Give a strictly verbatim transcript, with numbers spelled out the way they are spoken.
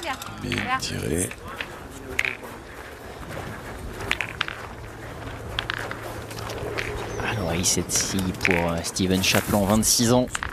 Bien tiré. Alors, cette scie pour Steven Chapelan, vingt-six ans.